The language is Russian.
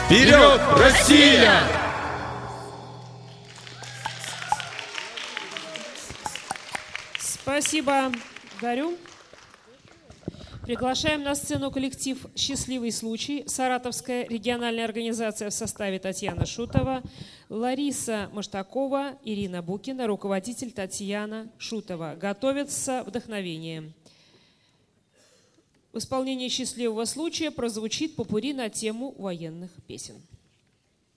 Вперед, Россия! Спасибо, дарю. Приглашаем на сцену коллектив «Счастливый случай», Саратовская региональная организация в составе Татьяна Шутова, Лариса Маштакова, Ирина Букина, руководитель Татьяна Шутова. Готовятся вдохновение. В исполнении «Счастливого случая» прозвучит попурри на тему военных песен.